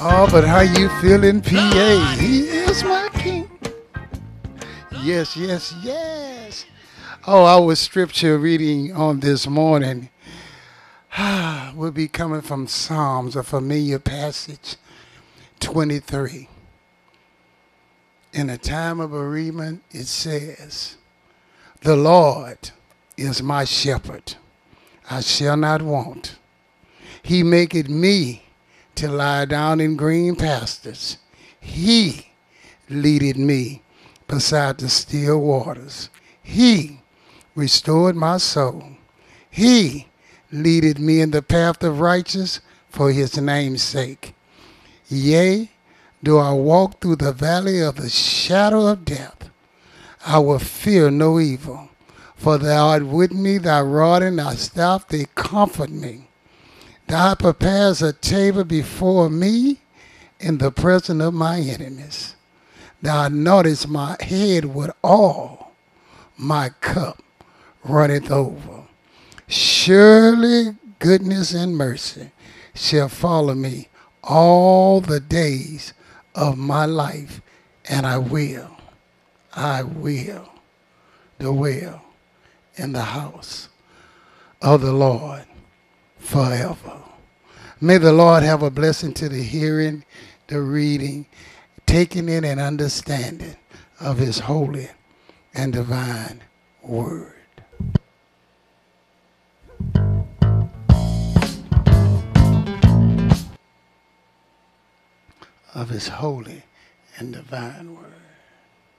Oh, but how you feeling, PA? He is my king. Yes, yes, yes. Oh, our scripture reading on this morning will be coming from Psalms, a familiar passage, 23. In a time of bereavement, it says, "The Lord is my shepherd. I shall not want. He maketh me to lie down in green pastures. He leadeth me beside the still waters. He restored my soul. He leadeth me in the path of righteousness for his name's sake. Yea, though I walk through the valley of the shadow of death, I will fear no evil. For thou art with me, thy rod and thy staff, they comfort me. Thou preparest a table before me in the presence of my enemies. Thou anointest my head with oil, my cup runneth over. Surely goodness and mercy shall follow me all the days of my life, and I will dwell in the house of the Lord forever." May the Lord have a blessing to the hearing, the reading, taking in and understanding of his holy and divine word. Of his holy and divine word.